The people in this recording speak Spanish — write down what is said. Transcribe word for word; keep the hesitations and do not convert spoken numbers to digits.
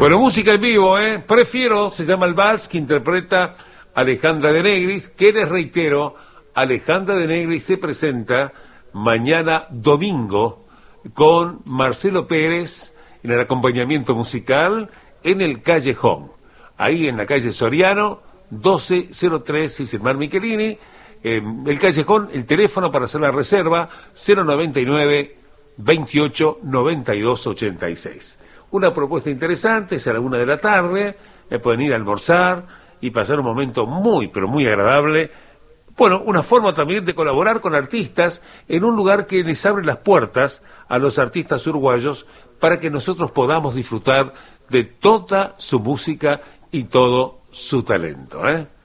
Bueno, música en vivo, ¿eh? Prefiero, se llama el vals que interpreta Alejandra de Negris, que les reitero, Alejandra de Negris se presenta mañana domingo con Marcelo Pérez en el acompañamiento musical en el Callejón, ahí en la calle Soriano, doce cero tres, Mar Michelini, eh, el Callejón, el teléfono para hacer la reserva, cero noventa y nueve, veintiocho, noventa y dos, ochenta y seis. Una propuesta interesante, es a la una de la tarde, eh, pueden ir a almorzar y pasar un momento muy, pero muy agradable. Bueno, una forma también de colaborar con artistas en un lugar que les abre las puertas a los artistas uruguayos para que nosotros podamos disfrutar de toda su música y todo su talento, ¿eh?